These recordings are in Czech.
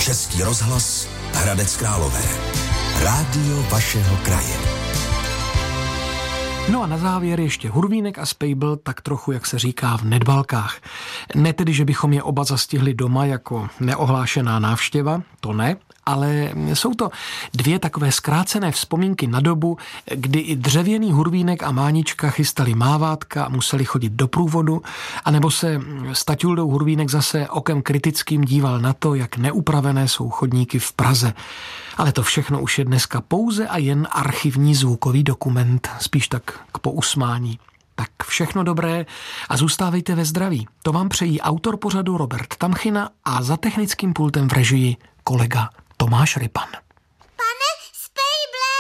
Český rozhlas Hradec Králové. Rádio vašeho kraje. No a na závěr ještě Hurvínek a Spejbl, tak trochu, jak se říká, v nedbalkách. Ne tedy, že bychom je oba zastihli doma jako neohlášená návštěva, to ne, ale jsou to dvě takové zkrácené vzpomínky na dobu, kdy i dřevěný Hurvínek a Mánička chystali mávátka a museli chodit do průvodu, anebo se s Taťuldou Hurvínek zase okem kritickým díval na to, jak neupravené jsou chodníky v Praze. Ale to všechno už je dneska pouze a jen archivní zvukový dokument, spíš tak k pousmání. Tak všechno dobré a zůstávejte ve zdraví. To vám přejí autor pořadu Robert Tamchina a za technickým pultem v režii kolega Tomáš Rypan. Pane Spejble!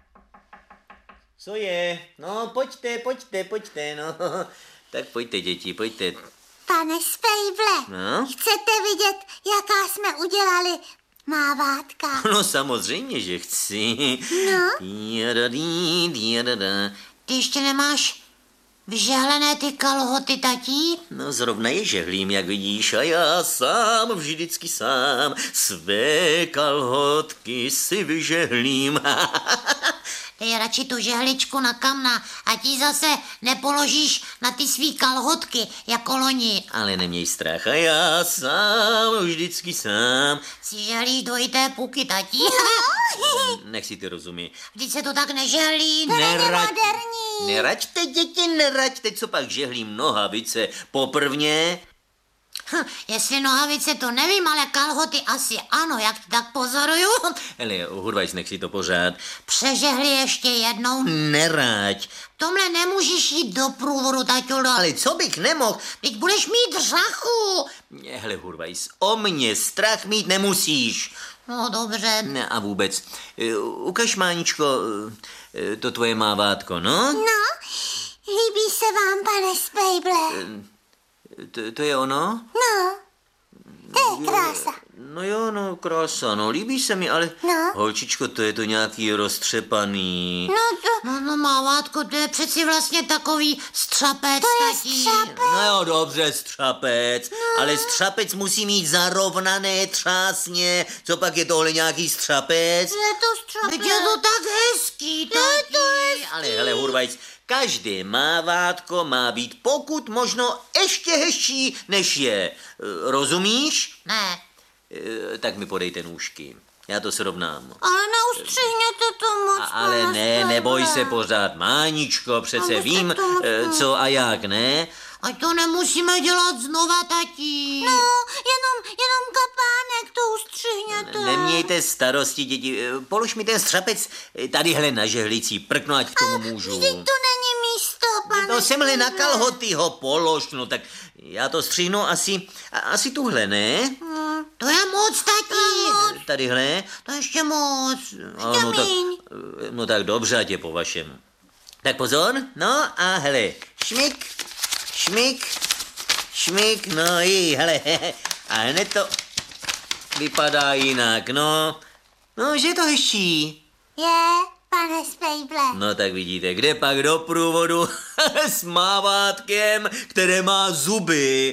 Co je? No, pojďte, no. Tak pojďte, děti, pojďte. Pane Spejble, No? chcete vidět, jaká jsme udělali mávátka? No samozřejmě, že chci. No? Ty ještě nemáš vyžehlené ty kalhoty, tatí? No zrovna je žehlím, jak vidíš, a já sám, vždycky sám, své kalhotky si vyžehlím. Dej radši tu žehličku na kamna, ať ji zase nepoložíš na ty svý kalhotky, jako loni. Ale neměj strach, a já sám, vždycky sám. Si žehlíš dvojité puky, tatí? Nech si ty rozumí. Vždyť se to tak nežehlí. Neraďte, děti, neraďte, co pak žehlím nohavice poprvně. Jestli nohavice, to nevím, ale kalhoty asi ano, jak tak pozoruju. Hele, Hurvajs, nech si to pořád. Přežehli ještě jednou. Neraď. Tomhle nemůžeš jít do průvodu, taťulo. Ale co bych nemohl? Teď budeš mít řachu. Hele, Hurvajs, o mě strach mít nemusíš. No dobře. Ne, a vůbec. Ukaž, Máničko, to tvoje mávátko, no? No, líbí se vám, pane Spejble? To je ono? No, to je krása. No jo, no, krása, no, líbí se mi, ale... No. Holčičko, to je to nějaký roztřepaný. No, mávátko, to je přeci vlastně takový střapec, tatí. No jo, dobře, střapec, ale střapec musí mít zarovnané třásně. Co pak je tohle nějaký střapec? Je to střapec. Je to tak hezký, tatí. Ale hele, Hurvajc, každé mávátko má být pokud možno ještě hezčí, než je. Rozumíš? Ne. Tak mi podejte nůžky. Já to srovnám. Ale neustřihněte to moc, Ale pane ne, Spejble. neboj se pořád, Máničko, přece Ale vím, tak to moc ne. co a jak, ne? Ať to nemusíme dělat znova, tatí. No, jenom kapánek to ustřihněte. Nemějte starosti, děti. Polož mi ten střapec tadyhle na žehlicí, prknu, ať k tomu můžu. Vždyť to není místo, pane. No semhle na Spejble. kalhoty ho polož, no tak já to střihnu asi tuhle, ne? To je moc, tatí. Tadyhle? To ještě moc. No tak dobře, ať je po vašem. Tak pozor, no a hele, šmik, no i hele, a hned to vypadá jinak, no, že je to hezčí. Je, pane Spejble. No tak vidíte, kde pak do průvodu s mávátkem, které má zuby.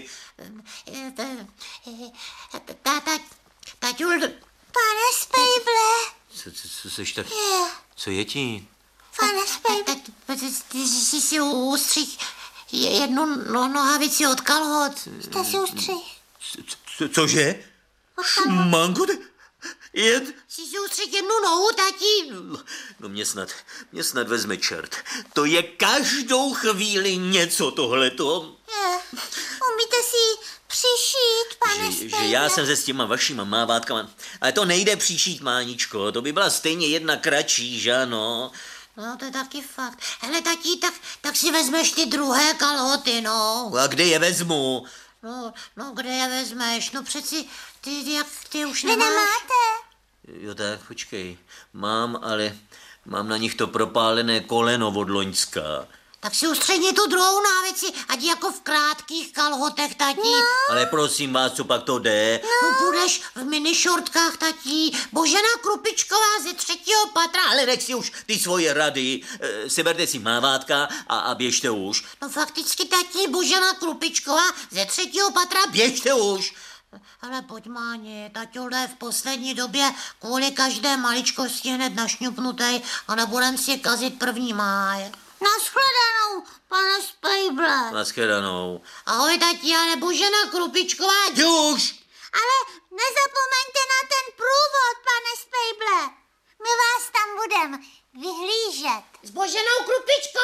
Taťuldo. Pane Spejble. Co seš tak, co je ti? Pane Spejble. Ty jsi si ustřih jednu nohavici od kalhot. Jste si ustřih. Cože? Mango, Jsi si ustřih jednu nohu, tatí. No mě snad vezme čert. To je každou chvíli něco tohleto. Umíte si přišít, pane Spejble? Že já jsem se s těma vašima mávátkama, ale to nejde přišít, Máničko, to by byla stejně jedna kratší, že ano? No, to je taky fakt. Hele, tatí, tak si vezmeš ty druhé kalhoty, no. A kde je vezmu? No, kde je vezmeš? No přeci, ty už nemáš. Vy nemáte? Jo tak, počkej, ale mám na nich to propálené koleno od loňska. Tak si ustředni tu druhou návici, ať jako v krátkých kalhotech, tatí. No. Ale prosím vás, co pak to jde? No, budeš v minišortkách, tatí. Božena Krupičková ze 3. patra. Ale nech si už ty svoje rady. Seberte si mávátka a běžte už. No fakticky, tatí, Božena Krupičková ze 3. patra. Běžte už. Ale pojď, Máni, taťule je v poslední době kvůli každé maličkosti hned našňupnutej a nebudem si kazit 1. máj. Naschledanou, pane Spejble. Naschledanou. Ahoj, tati, ale Božena Krupičková. Už! Ale nezapomeňte na ten průvod, pane Spejble. My vás tam budeme vyhlížet. S Boženou Krupičkou.